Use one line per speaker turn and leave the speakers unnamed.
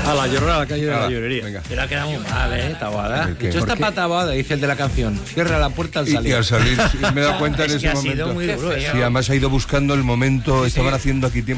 A la Llorona, a la calle de la Llorería.
Venga.
Pero ha quedado muy mal, Taboada.
¿Qué?
Esto está
¿Por qué?
para Taboada, dice el de la canción. Cierra la puerta al
Y
salir.
al salir, sí, me he dado cuenta en
Es que
ese
ha
momento.
sido muy duro.
Sí, además ha ido buscando el momento, estaban haciendo aquí tiempo.